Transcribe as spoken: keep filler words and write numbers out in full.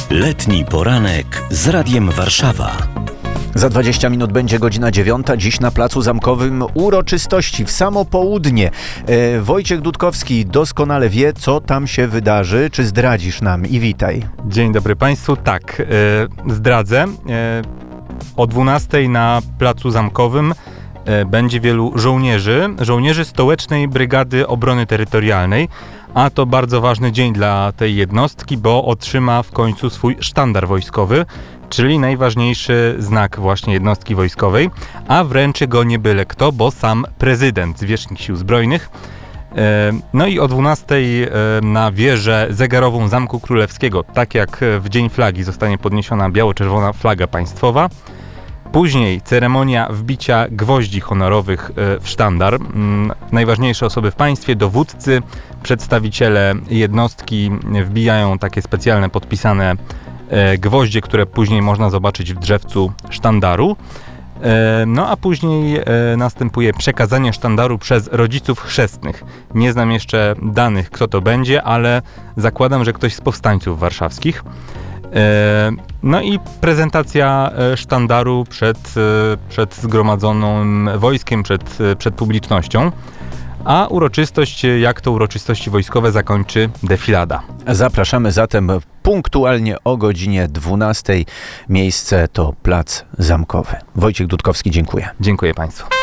Letni poranek z Radiem Warszawa. Za dwadzieścia minut będzie godzina dziewiąta. Dziś na Placu Zamkowym uroczystości w samo południe. E, Wojciech Dudkowski doskonale wie, co tam się wydarzy. Czy zdradzisz nam? I witaj. Dzień dobry Państwu. Tak, e, zdradzę. E, o dwunastej na Placu Zamkowym e, będzie wielu żołnierzy, żołnierzy Stołecznej Brygady Obrony Terytorialnej. A to bardzo ważny dzień dla tej jednostki, bo otrzyma w końcu swój sztandar wojskowy, czyli najważniejszy znak właśnie jednostki wojskowej, a wręczy go nie byle kto, bo sam prezydent, zwierzchnik Sił Zbrojnych. No i o dwunastej na wieżę zegarową Zamku Królewskiego, tak jak w Dzień Flagi, zostanie podniesiona biało-czerwona flaga państwowa. Później ceremonia wbicia gwoździ honorowych w sztandar. Najważniejsze osoby w państwie, dowódcy, przedstawiciele jednostki wbijają takie specjalne podpisane gwoździe, które później można zobaczyć w drzewcu sztandaru. No a później następuje przekazanie sztandaru przez rodziców chrzestnych. Nie znam jeszcze danych, kto to będzie, ale zakładam, że ktoś z powstańców warszawskich. No i prezentacja sztandaru przed, przed zgromadzonym wojskiem, przed, przed publicznością. A uroczystość, jak to uroczystości wojskowe, zakończy defilada. Zapraszamy zatem punktualnie o godzinie dwunastej. Miejsce to Plac Zamkowy. Wojciech Dudkowski, dziękuję. Dziękuję Państwu.